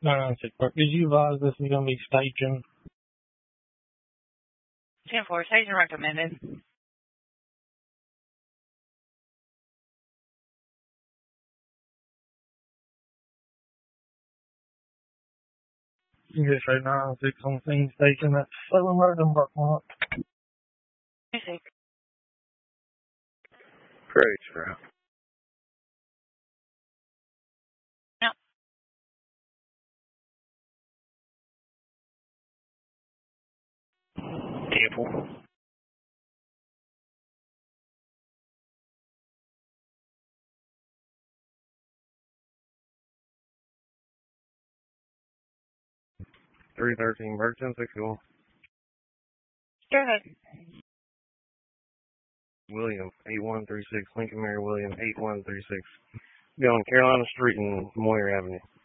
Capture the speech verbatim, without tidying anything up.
nine nine six Park. Did you advise this is going to be staging? ten four, staging recommended. You can just say nine nine six on scene station. That's seven Road in Buckmont. Great, bro. Yep. Careful. three thirteen Burton, six one. Go ahead. William, eight one three six. Lincoln Mary William, eight one three six. Be on Carolina Street and Moyer Avenue.